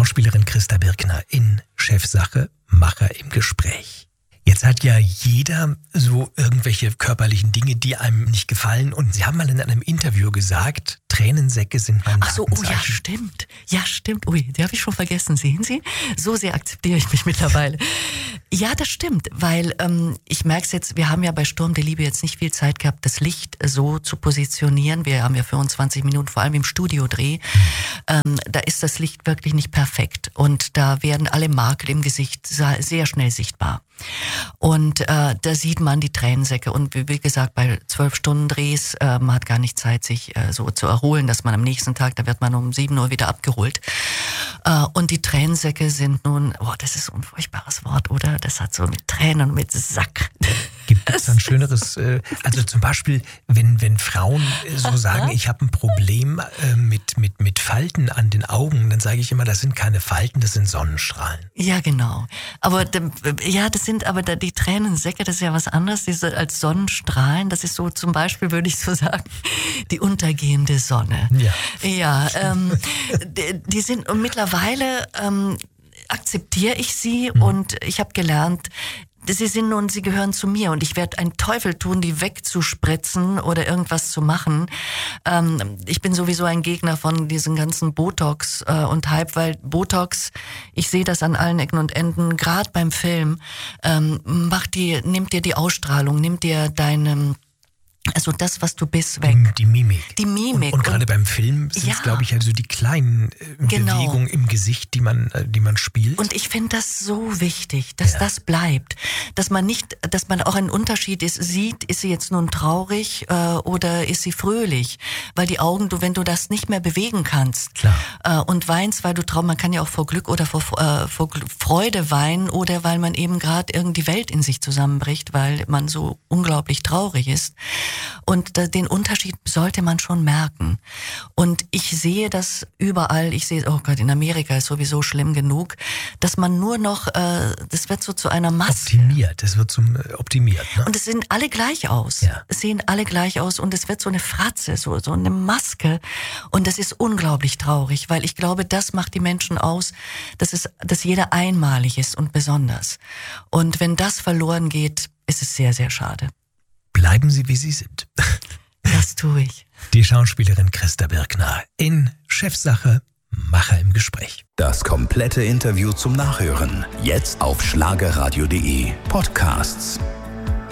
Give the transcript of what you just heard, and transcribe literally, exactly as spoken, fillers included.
Schauspielerin Christa Birkner in Chefsache, Macher im Gespräch. Jetzt hat ja jeder so irgendwelche körperlichen Dinge, die einem nicht gefallen. Und Sie haben mal in einem Interview gesagt, Tränensäcke sind mein Ach so, oh ja, stimmt. Ja, stimmt. Ui, die habe ich schon vergessen. Sehen Sie? So sehr akzeptiere ich mich mittlerweile. Ja, das stimmt, weil ähm, ich merke es jetzt, wir haben ja bei Sturm der Liebe jetzt nicht viel Zeit gehabt, das Licht so zu positionieren. Wir haben ja fünfundzwanzig Minuten, vor allem im Studiodreh. Ähm, da ist das Licht wirklich nicht perfekt. Und da werden alle Makel im Gesicht sehr schnell sichtbar. Und äh, da sieht man die Tränensäcke. Und wie, wie gesagt, bei zwölf Stunden Drehs, äh, man hat gar nicht Zeit, sich äh, so zu erholen, dass man am nächsten Tag, da wird man um sieben Uhr wieder abgeholt. Äh, und die Tränensäcke sind nun, oh, das ist ein furchtbares Wort, oder? Das hat so mit Tränen und mit Sack. Gibt es ein schöneres, äh, also zum Beispiel, wenn, wenn Frauen so sagen, ich habe ein Problem äh, mit, mit, mit Falten an den Augen, dann sage ich immer, das sind keine Falten, das sind Sonnenstrahlen. Ja, genau. Aber ja, das sind aber die Tränensäcke, das ist ja was anderes diese, als Sonnenstrahlen. Das ist so zum Beispiel, würde ich so sagen, die untergehende Sonne. Ja. Ja, ähm, die, die sind, und mittlerweile ähm, akzeptiere ich sie mhm. und ich habe gelernt, sie sind nun, sie gehören zu mir und ich werde einen Teufel tun, die wegzuspritzen oder irgendwas zu machen. Ähm, ich bin sowieso ein Gegner von diesen ganzen Botox äh, und Hype, weil Botox, ich sehe das an allen Ecken und Enden, gerade beim Film, ähm, macht die, nimmt dir die Ausstrahlung, nimmt dir deine, also das, was du bist, weg. Die Mimik. Die Mimik. Und, und gerade beim Film sind es, ja, glaube ich, also die kleinen äh, genau. Bewegungen im Gesicht, die man, äh, die man spielt. Und ich finde das so wichtig, dass ja. das bleibt. Dass man nicht, dass man auch einen Unterschied ist, sieht, ist sie jetzt nun traurig äh, oder ist sie fröhlich? Weil die Augen, du, wenn du das nicht mehr bewegen kannst Klar. Äh, und weinst, weil du traurig, man kann ja auch vor Glück oder vor, äh, vor Freude weinen oder weil man eben gerade irgendwie die Welt in sich zusammenbricht, weil man so unglaublich traurig ist. Und den Unterschied sollte man schon merken. Und ich sehe das überall, ich sehe, oh Gott, in Amerika ist sowieso schlimm genug, dass man nur noch, äh, das wird so zu einer Maske. Optimiert, das wird zum äh, optimiert. Ne? Und es sehen alle gleich aus. Ja. Es sehen alle gleich aus und es wird so eine Fratze, so, so eine Maske. Und das ist unglaublich traurig, weil ich glaube, das macht die Menschen aus, dass es, dass jeder einmalig ist und besonders. Und wenn das verloren geht, ist es sehr, sehr schade. Bleiben Sie, wie Sie sind. Das tue ich. Die Schauspielerin Christa Birkner in Chefsache, Macher im Gespräch. Das komplette Interview zum Nachhören. Jetzt auf schlagerradio punkt de Podcasts.